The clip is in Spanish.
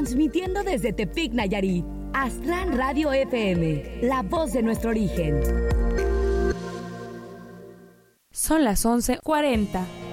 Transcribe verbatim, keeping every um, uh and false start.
Transmitiendo desde Tepic, Nayarit. Aztlán Radio F M, la voz de nuestro origen. Son las once cuarenta.